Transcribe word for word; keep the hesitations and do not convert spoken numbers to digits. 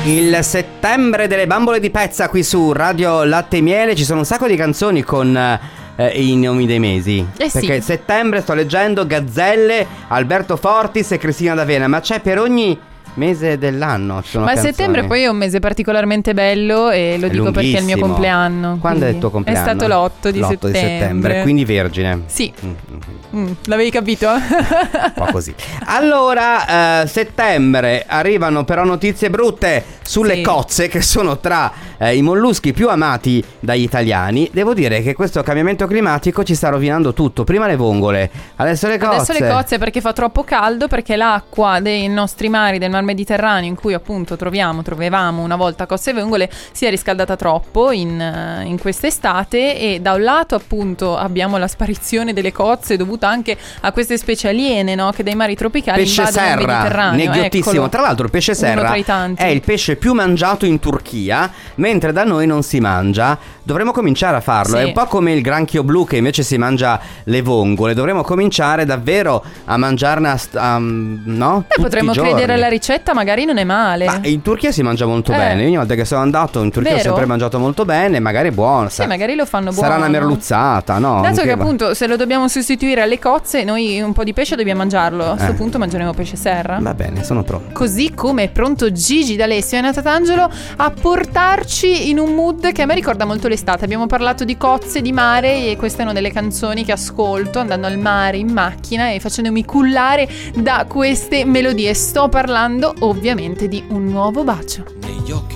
Il settembre delle bambole di pezza qui su Radio Latte e Miele. Ci sono un sacco di canzoni con eh, i nomi dei mesi. Eh sì. Perché settembre sto leggendo Gazzelle, Alberto Fortis e Cristina D'Avena. Ma c'è per ogni mese dell'anno. Ci sono Ma canzoni. settembre poi è un mese particolarmente bello e lo È dico perché è il mio lunghissimo. compleanno. Quando è il tuo quindi compleanno? È stato l'otto di l'otto settembre. di settembre, quindi vergine. Sì. Mm, mm, Mm, l'avevi capito? Un po' così. Allora, eh, settembre arrivano però notizie brutte sulle Sì. cozze, che sono tra eh, i molluschi più amati dagli italiani. Devo dire che questo cambiamento climatico ci sta rovinando tutto. Prima le vongole, adesso le cozze. Adesso le cozze perché fa troppo caldo, perché l'acqua dei nostri mari del Mar Mediterraneo, in cui appunto troviamo, trovavamo una volta cozze e vongole, si è riscaldata troppo in, in quest'estate, e da un lato appunto abbiamo la sparizione delle cozze dovuta anche a queste specie aliene, no? Che dai mari tropicali Pesce invadono il serra, Mediterraneo. neghiottissimo. Eccolo. Tra l'altro il pesce Uno serra tra i tanti. è il pesce più mangiato in Turchia, mentre da noi non si mangia. Dovremmo cominciare a farlo. Sì. È un po' come il granchio blu che invece si mangia le vongole. Dovremmo cominciare davvero a mangiarne a st- um, no? Eh, Tutti potremmo i giorni. credere alla ricetta, magari non è male. Ma in Turchia si mangia molto Eh. bene. Ogni volta che sono andato in Turchia Vero? ho sempre mangiato molto bene. Magari è buono. Sì, sa- magari lo fanno buono. Sarà una merluzzata, no? Dato Un che kebab. appunto se lo dobbiamo sostituire alle cozze, noi un po' di pesce dobbiamo mangiarlo. A questo Eh. punto mangeremo pesce serra. Va bene, sono pronto. Così come è pronto Gigi D'Alessio e Natatangelo a portarci in un mood che a me ricorda molto l'estate. Abbiamo parlato di cozze, di mare, e questa è una delle canzoni che ascolto andando al mare in macchina e facendomi cullare da queste melodie. Sto parlando ovviamente di Un nuovo bacio. Negli occhi